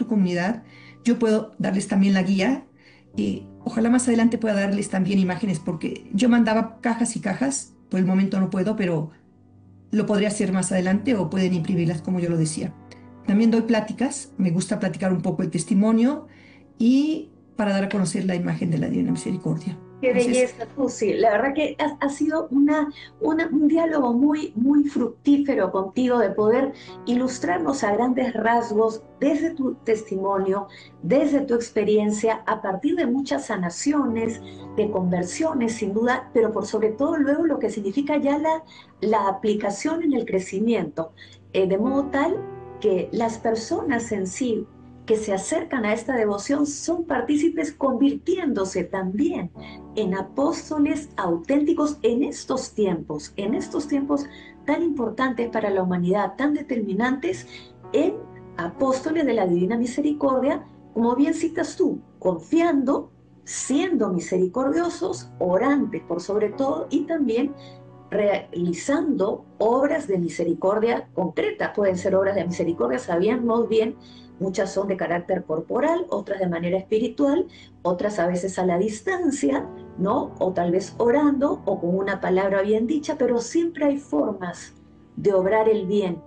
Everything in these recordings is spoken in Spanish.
comunidad. Yo puedo darles también la guía. Ojalá más adelante pueda darles también imágenes, porque yo mandaba cajas y cajas. Por el momento no puedo, pero lo podría hacer más adelante o pueden imprimirlas como yo lo decía. También doy pláticas, me gusta platicar un poco el testimonio y para dar a conocer la imagen de la Divina Misericordia. Qué Entonces, belleza, Susi. La verdad que ha sido un diálogo muy fructífero contigo de poder ilustrarnos a grandes rasgos desde tu testimonio, desde tu experiencia, a partir de muchas sanaciones, de conversiones, sin duda, pero por sobre todo luego lo que significa ya la aplicación en el crecimiento, de modo tal que las personas en sí que se acercan a esta devoción son partícipes convirtiéndose también en apóstoles auténticos en estos tiempos tan importantes para la humanidad, tan determinantes, en apóstoles de la Divina Misericordia, como bien citas tú, confiando, siendo misericordiosos, orantes por sobre todo, y también realizando obras de misericordia concretas. Pueden ser obras de misericordia, sabíamos bien, muchas son de carácter corporal, otras de manera espiritual, otras a veces a la distancia, ¿no? O tal vez orando o con una palabra bien dicha, pero siempre hay formas de obrar el bien.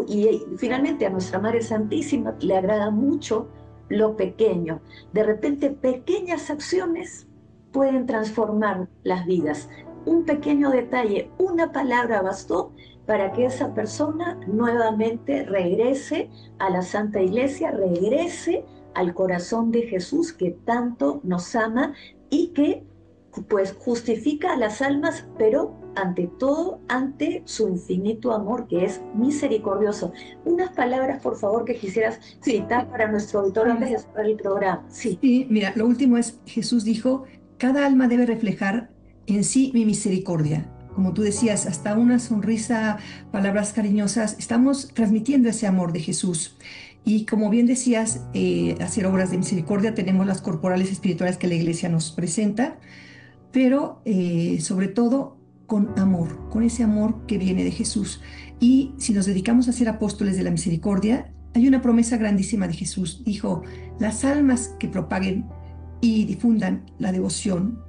Y finalmente a nuestra Madre Santísima le agrada mucho lo pequeño. De repente pequeñas acciones pueden transformar las vidas. Un pequeño detalle, una palabra bastó para que esa persona nuevamente regrese a la Santa Iglesia, regrese al corazón de Jesús que tanto nos ama y que pues justifica a las almas, pero ante todo, ante su infinito amor que es misericordioso. Unas palabras, por favor, que quisieras sí, citar para nuestro auditorio antes sí, de cerrar el programa. Sí. sí, mira, lo último es, Jesús dijo, cada alma debe reflejar en sí mi misericordia. Como tú decías, hasta una sonrisa, palabras cariñosas, estamos transmitiendo ese amor de Jesús. Y como bien decías, hacer obras de misericordia, tenemos las corporales espirituales que la iglesia nos presenta, pero sobre todo con amor, con ese amor que viene de Jesús. Y si nos dedicamos a ser apóstoles de la misericordia, hay una promesa grandísima de Jesús. Dijo, las almas que propaguen y difundan la devoción,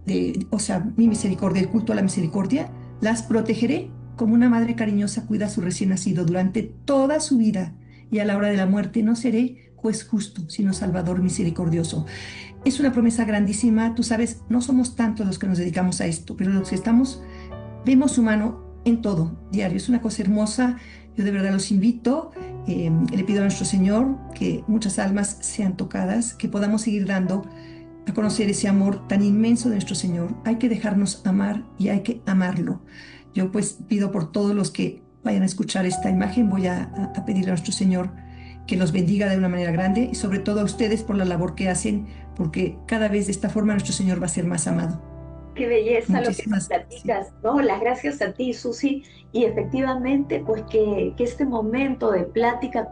o sea, mi misericordia, el culto a la misericordia, las protegeré como una madre cariñosa cuida a su recién nacido durante toda su vida, y a la hora de la muerte no seré juez justo, sino salvador misericordioso. Es una promesa grandísima. Tú sabes, no somos tantos los que nos dedicamos a esto, pero los que estamos, vemos su mano en todo, diario. Es una cosa hermosa. Yo de verdad los invito. Le pido a nuestro Señor que muchas almas sean tocadas, que podamos seguir dando a conocer ese amor tan inmenso de nuestro Señor. Hay que dejarnos amar y hay que amarlo. Yo pues pido por todos los que vayan a escuchar esta imagen, voy a pedirle a nuestro Señor que los bendiga de una manera grande y sobre todo a ustedes por la labor que hacen, porque cada vez de esta forma nuestro Señor va a ser más amado. Qué belleza lo que nos Muchísimas, sí. platicas, ¿no? Las gracias a ti, Susi, y efectivamente, pues que este momento de plática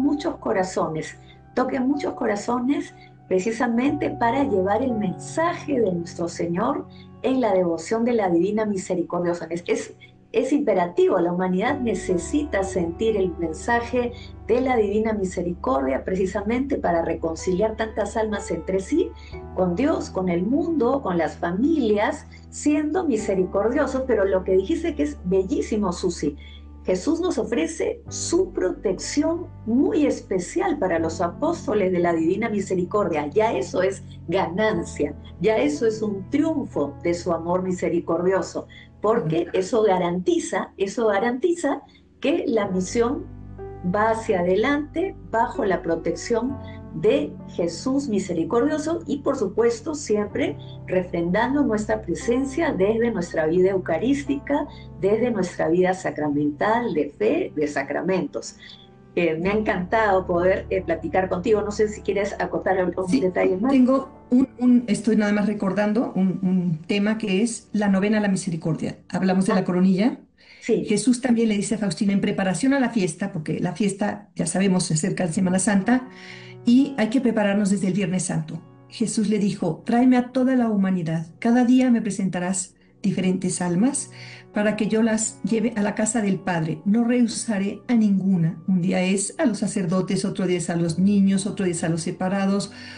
toque muchos corazones precisamente para llevar el mensaje de nuestro Señor en la devoción de la Divina Misericordiosa. Es imperativo, la humanidad necesita sentir el mensaje de la Divina Misericordia precisamente para reconciliar tantas almas entre sí, con Dios, con el mundo, con las familias, siendo misericordiosos. Pero lo que dijiste que es bellísimo, Susi, Jesús nos ofrece su protección muy especial para los apóstoles de la Divina Misericordia. Ya eso es ganancia, ya eso es un triunfo de su amor misericordioso, porque eso garantiza que la misión va hacia adelante bajo la protección de Jesús misericordioso y por supuesto siempre refrendando nuestra presencia desde nuestra vida eucarística, desde nuestra vida sacramental de fe, de sacramentos. Me ha encantado poder platicar contigo. No sé si quieres acotar algún Sí, detalle más. tengo estoy nada más recordando un tema que es la novena a la misericordia. Hablamos de Ah, la coronilla. sí, Jesús también le dice a Faustina en preparación a la fiesta, porque la fiesta, ya sabemos, se acerca de Semana Santa y hay que prepararnos desde el Viernes Santo. Jesús le dijo, tráeme a toda la humanidad, cada día me presentarás diferentes almas para que yo las lleve a la casa del Padre. No rehusaré a ninguna. Un día es a los sacerdotes, otro día es a los niños, otro día es a los separados,